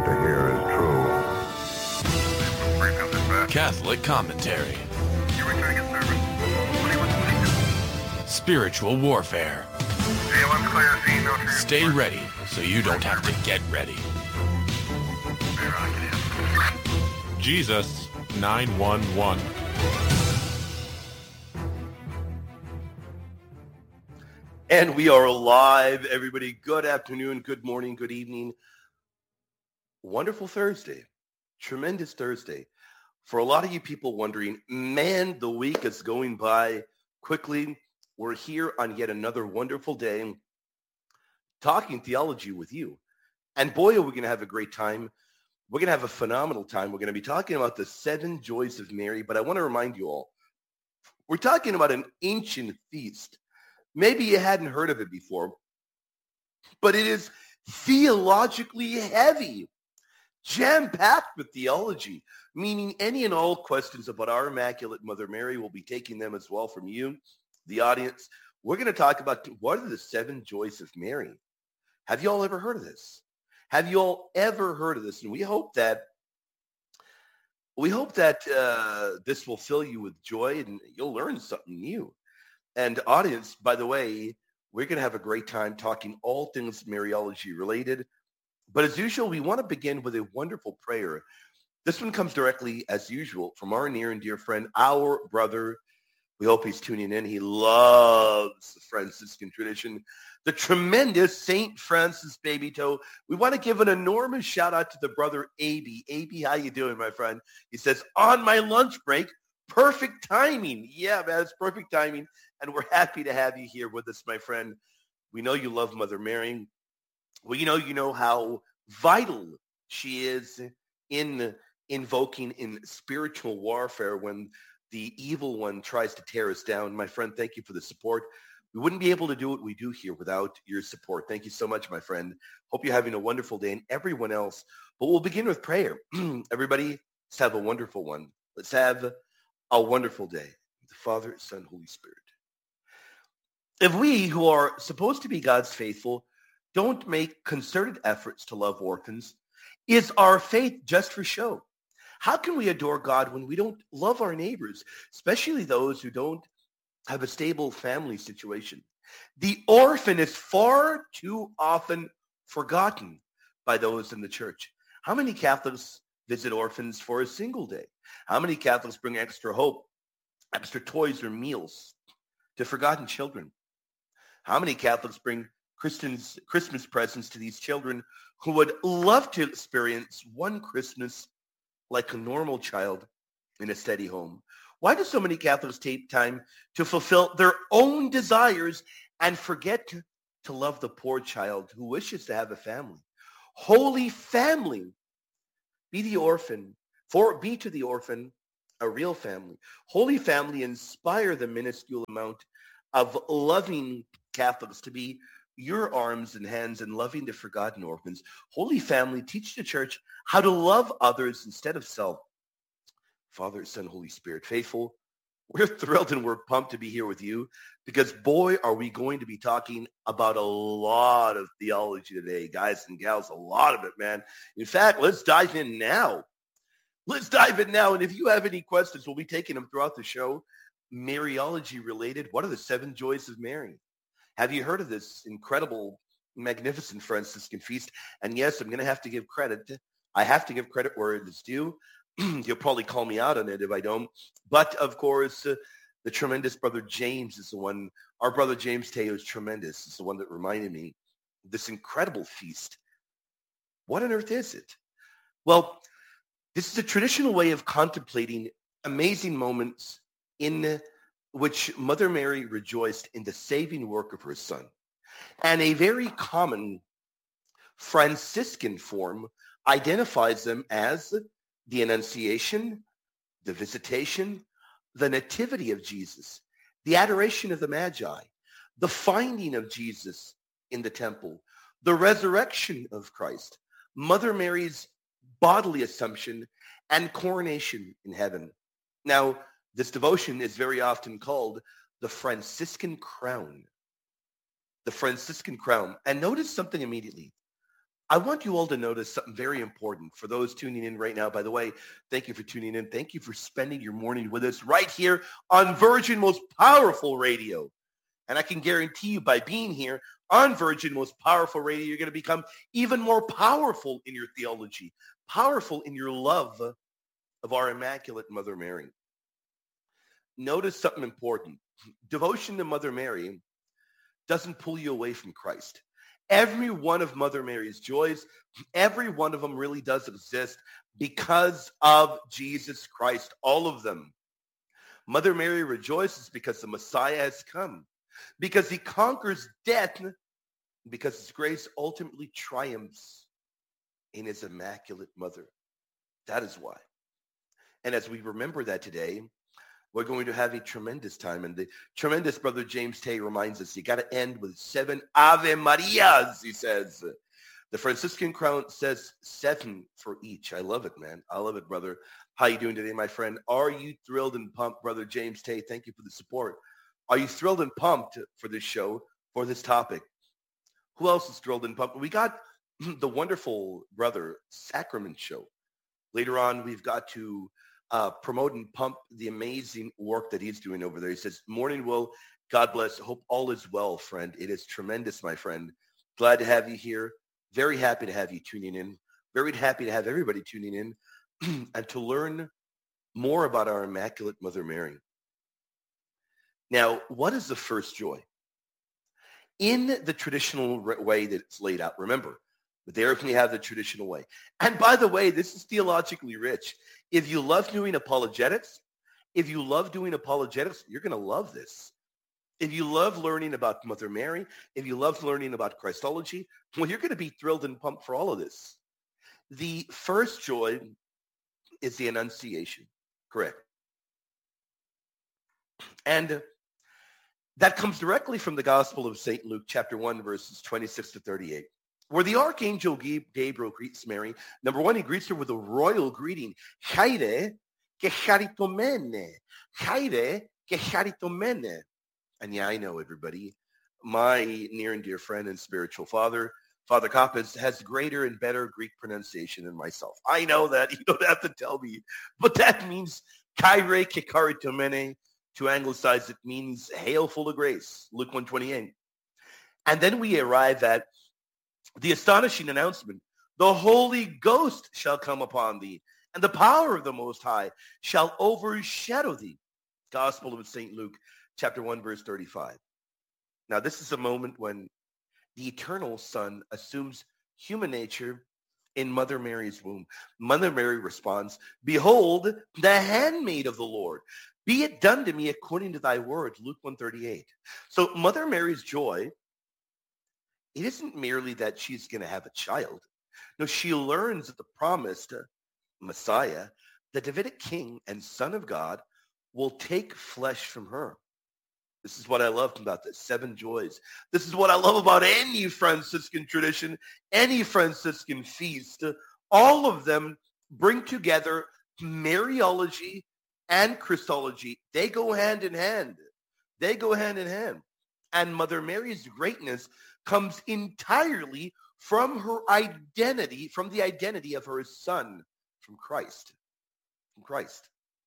want to hear is true. Catholic commentary. Spiritual warfare. Stay ready so you don't have to get ready. Jesus 911. And we are live, everybody. Good afternoon, good morning, good evening. Wonderful Thursday. Tremendous Thursday. For a lot of you people wondering, man, the week is going by quickly. We're here on yet another wonderful day talking theology with you. And boy, are we going to have a great time. We're going to have a phenomenal time. We're going to be talking about the 7 joys of Mary. But I want to remind you all, we're talking about an ancient feast. Maybe you hadn't heard of it before, but it is theologically heavy, jam-packed with theology, meaning any and all questions about our Immaculate Mother Mary. Will be taking them as well from you, the audience. We're going to talk about what are the 7 joys of Mary. Have you all ever heard of this? Have you all ever heard of this? And we hope that this will fill you with joy and you'll learn something new. And audience, by the way, we're going to have a great time talking all things Mariology related. But as usual, we want to begin with a wonderful prayer. This one comes directly, as usual, from our near and dear friend, our brother. We hope he's tuning in. He loves the Franciscan tradition. The tremendous St. Francis Baby Toe. We want to give an enormous shout out to the brother, A.B. A.B., how you doing, my friend? He says, on my lunch break, perfect timing. Yeah, man, it's perfect timing. And we're happy to have you here with us, my friend. We know you love Mother Mary. You know how vital she is in invoking in spiritual warfare when the evil one tries to tear us down. My friend, thank you for the support. We wouldn't be able to do what we do here without your support. Thank you so much, my friend. Hope you're having a wonderful day and everyone else. But we'll begin with prayer. Everybody, let's have a wonderful one. Let's have a wonderful day. The Father, Son, Holy Spirit. If we who are supposed to be God's faithful don't make concerted efforts to love orphans, is our faith just for show? How can we adore God when we don't love our neighbors, especially those who don't have a stable family situation? The orphan is far too often forgotten by those in the church. How many Catholics visit orphans for a single day? How many Catholics bring extra hope, extra toys or meals to forgotten children? How many Catholics bring Christmas presents to these children who would love to experience one Christmas like a normal child in a steady home? Why do so many Catholics take time to fulfill their own desires and forget to love the poor child who wishes to have a family? Holy Family, be to the orphan a real family. Holy Family, inspire the minuscule amount of loving Catholics to be your arms and hands in loving the forgotten orphans. Holy Family, teach the church how to love others instead of self. Father, Son, Holy Spirit, faithful, we're thrilled and we're pumped to be here with you because, boy, are we going to be talking about a lot of theology today, guys and gals, a lot of it, man. In fact, let's dive in now. And if you have any questions, we'll be taking them throughout the show. Mariology related. What are the 7 joys of Mary? Have you heard of this incredible, magnificent Franciscan feast? And yes, I'm going to have to give credit. I have to give credit where it is due. You'll probably call me out on it if I don't. But, of course, the tremendous brother James is the one. Our brother James Teo is tremendous. It's the one that reminded me of this incredible feast. What on earth is it? Well, this is a traditional way of contemplating amazing moments in which Mother Mary rejoiced in the saving work of her Son. And a very common Franciscan form identifies them as the Annunciation, the Visitation, the Nativity of Jesus, the Adoration of the Magi, the finding of Jesus in the temple, the resurrection of Christ, Mother Mary's bodily assumption, and coronation in heaven. Now, this devotion is very often called the Franciscan crown. The Franciscan crown. And notice something immediately. I want you all to notice something very important for those tuning in right now. By the way, thank you for tuning in. Thank you for spending your morning with us right here on Virgin Most Powerful Radio. And I can guarantee you by being here on Virgin Most Powerful Radio, you're going to become even more powerful in your theology, powerful in your love of our Immaculate Mother Mary. Notice something important. Devotion to Mother Mary doesn't pull you away from Christ. Every one of Mother Mary's joys, every one of them really does exist because of Jesus Christ, all of them. Mother Mary rejoices because the Messiah has come, because he conquers death, because his grace ultimately triumphs in his Immaculate Mother. That is why. And as we remember that today, we're going to have a tremendous time. And the tremendous Brother James Tay reminds us, you got to end with 7 Ave Marias, he says. The Franciscan crown says 7 for each. I love it, man. I love it, brother. How you doing today, my friend? Are you thrilled and pumped, Brother James Tay? Thank you for the support. Are you thrilled and pumped for this show, for this topic? Who else is thrilled and pumped? We got the wonderful Brother Sacrament show. Later on, we've got to promote and pump the amazing work that he's doing over there. He says, morning, Will. God bless. Hope all is well, friend. It is tremendous, my friend. Glad to have you here. Very happy to have you tuning in. Very happy to have everybody tuning in and to learn more about our Immaculate Mother Mary. Now, what is the first joy? In the traditional way that it's laid out, remember, but there we have the traditional way. And by the way, this is theologically rich. If you love doing apologetics, you're going to love this. If you love learning about Mother Mary, if you love learning about Christology, well, you're going to be thrilled and pumped for all of this. The first joy is the Annunciation, correct? And that comes directly from the Gospel of St. Luke, chapter 1, verses 26 to 38. Where the Archangel Gabriel greets Mary, number one, he greets her with a royal greeting. Chaire que charitomene. Chaire que charitomene. And yeah, I know, everybody. My near and dear friend and spiritual father, Father Kappas, has greater and better Greek pronunciation than myself. I know that. You don't have to tell me. But that means chaire que charitomene. To anglicize, it means hail full of grace. Luke 1:28. And then we arrive at the astonishing announcement, the Holy Ghost shall come upon thee, and the power of the Most High shall overshadow thee. Gospel of St. Luke, chapter 1, verse 35. Now, this is a moment when the eternal Son assumes human nature in Mother Mary's womb. Mother Mary responds, behold, the handmaid of the Lord. Be it done to me according to thy word, Luke 1:38. So Mother Mary's joy, it isn't merely that she's going to have a child. No, she learns that the promised Messiah, the Davidic king and son of God, will take flesh from her. This is what I love about the 7 joys. This is what I love about any Franciscan tradition, any Franciscan feast. All of them bring together Mariology and Christology. They go hand in hand. They go hand in hand. And Mother Mary's greatness comes entirely from her identity, from the identity of her son, from Christ. From Christ.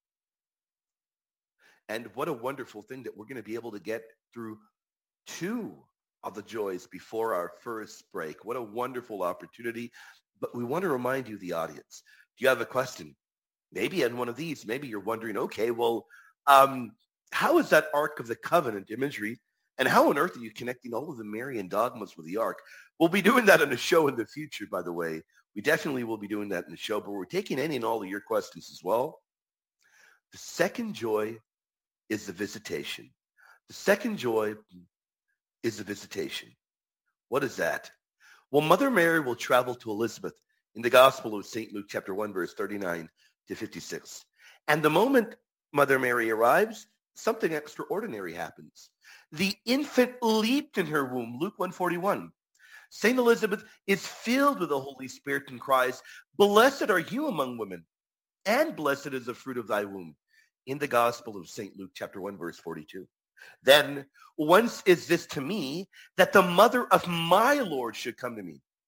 And what a wonderful thing that we're going to be able to get through 2 of the joys before our first break. What a wonderful opportunity. But we want to remind you, the audience, do you have a question? Maybe on one of these, maybe you're wondering, okay, well, how is that Ark of the Covenant imagery? And how on earth are you connecting all of the Marian dogmas with the Ark? We'll be doing that in a show in the future, by the way. We definitely will be doing that in the show, but we're taking any and all of your questions as well. The second joy is the visitation. The second joy is the visitation. What is that? Well, Mother Mary will travel to Elizabeth in the Gospel of St. Luke, chapter 1, verse 39 to 56. And the moment Mother Mary arrives, something extraordinary happens. The infant leaped in her womb, Luke 1:41. St. Elizabeth is filled with the Holy Spirit and cries, blessed are you among women, and blessed is the fruit of thy womb, in the Gospel of St. Luke, chapter 1, verse 42. Then, whence is this to me that the mother of my Lord should come to me?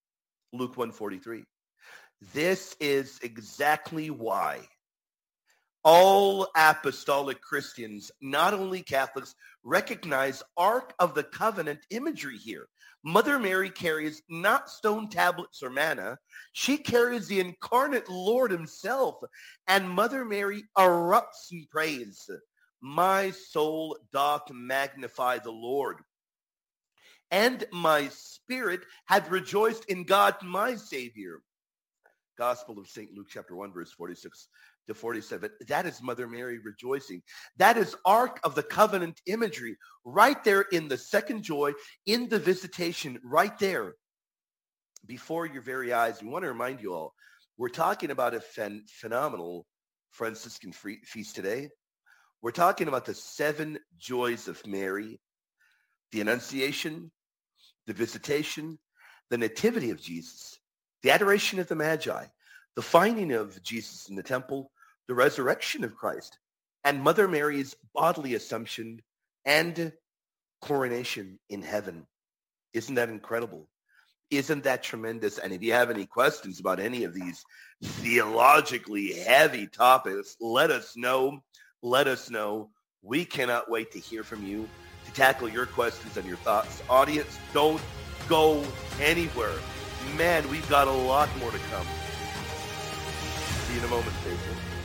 Luke 1:43. This is exactly why all apostolic Christians, not only Catholics, recognize Ark of the Covenant imagery here. Mother Mary carries not stone tablets or manna. She carries the incarnate Lord himself. And Mother Mary erupts in praise. My soul doth magnify the Lord, and my spirit hath rejoiced in God my Savior. Gospel of St. Luke chapter 1, verse 46 to 47. That is Mother Mary rejoicing. That is Ark of the Covenant imagery right there in the second joy, in the visitation, right there before your very eyes. We want to remind you all, we're talking about a phenomenal Franciscan feast today. We're talking about the 7 joys of Mary, the Annunciation, the Visitation, the Nativity of Jesus, the adoration of the Magi, the finding of Jesus in the temple, the resurrection of Christ, and Mother Mary's bodily assumption and coronation in heaven. Isn't that incredible? Isn't that tremendous? And if you have any questions about any of these theologically heavy topics, let us know. Let us know. We cannot wait to hear from you, to tackle your questions and your thoughts. Audience, don't go anywhere. Man, we've got a lot more to come. See you in a moment, Jason.